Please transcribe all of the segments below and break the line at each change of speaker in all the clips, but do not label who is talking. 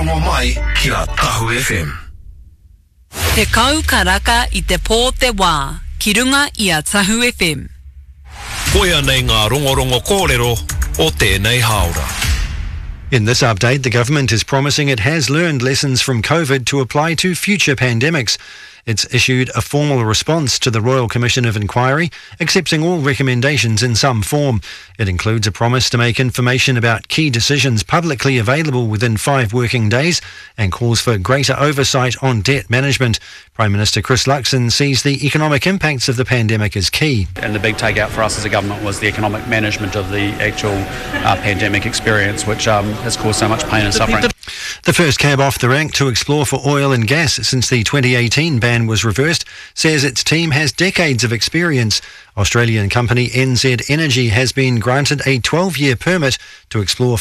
rongo mai ki a Tahu FM.
Te kau karaka I te pō te wā, ki runga I a Tahu FM.
Koia nei ngā rongorongo kōrero o tēnei haora.
In this update, the government is promising it has learned lessons from COVID to apply to future pandemics. It's issued a formal response to the Royal Commission of Inquiry, accepting all recommendations in some form. It includes a promise to make information about key decisions publicly available within 5 working days and calls for greater oversight on debt management. Prime Minister Chris Luxon sees the economic impacts of the pandemic as key.
And the big takeout for us as a government was the economic management of the actual pandemic experience, which has caused so much pain and suffering.
The first cab off the rank to explore for oil and gas since the 2018 ban was reversed says its team has decades of experience. Australian company NZ Energy has been granted a 12-year permit to explore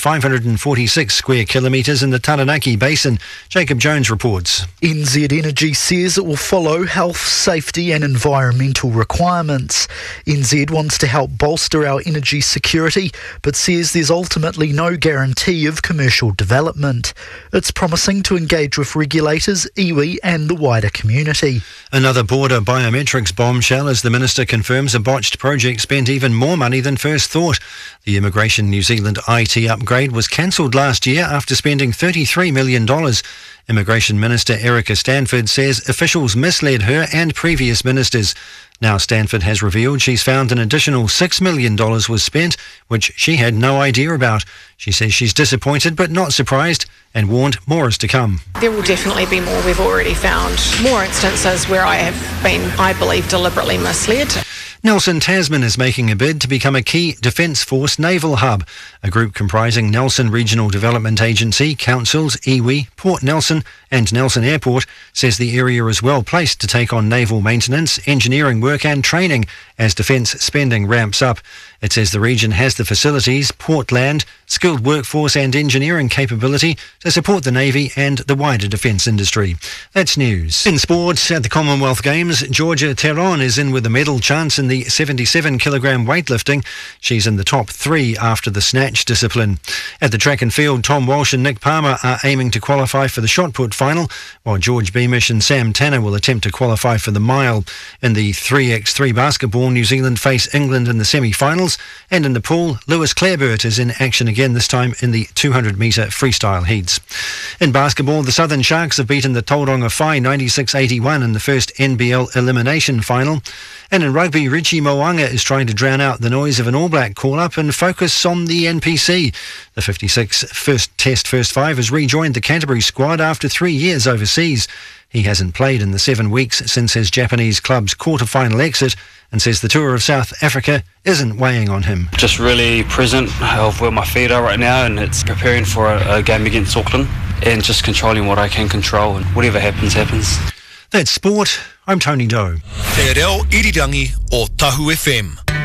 546 square kilometres in the Taranaki Basin. Jacob Jones reports.
NZ Energy says it will follow health, safety and environmental requirements. NZ wants to help bolster our energy security, but says there's ultimately no guarantee of commercial development. It's promising to engage with regulators, iwi and the wider community.
Another border biometrics bombshell as the Minister confirms a botched project spent even more money than first thought. The Immigration New Zealand IT upgrade was cancelled last year after spending $33 million. Immigration Minister Erica Stanford says officials misled her and previous ministers. Now Stanford has revealed she's found an additional $6 million was spent, which she had no idea about. She says she's disappointed but not surprised and warned more is to come.
There will definitely be more. We've already found more instances where I have been, I believe, deliberately misled.
Nelson Tasman is making a bid to become a key Defence Force naval hub. A group comprising Nelson Regional Development Agency, councils, iwi, Port Nelson and Nelson Airport says the area is well placed to take on naval maintenance, engineering work and training as defence spending ramps up. It says the region has the facilities, port land, skilled workforce and engineering capability to support the Navy and the wider defence industry. That's news. In sports, at the Commonwealth Games, Georgia Teron is in with a medal chance in the 77-kilogram weightlifting. She's in the top 3 after the snatch discipline. At the track and field, Tom Walsh and Nick Palmer are aiming to qualify for the shot put final, while George Beamish and Sam Tanner will attempt to qualify for the mile. In the 3x3 basketball, New Zealand face England in the semi-finals. And in the pool, Lewis Clareburt is in action again, this time in the 200-metre freestyle heats. In basketball, the Southern Sharks have beaten the Tauranga Whai 96-81 in the first NBL elimination final. And in rugby, Richie Mo'unga is trying to drown out the noise of an All Black call-up and focus on the NPC. The 56 first 5 has rejoined the Canterbury squad after 3 years overseas. He hasn't played in the 7 weeks since his Japanese club's quarter-final exit and says the tour of South Africa isn't weighing on him.
Just really present of where my feet are right now, and it's preparing for a game against Auckland and just controlling what I can control, and whatever happens, happens.
That's sport. I'm Tony Doe.
Te reo irirangi o Tahu FM.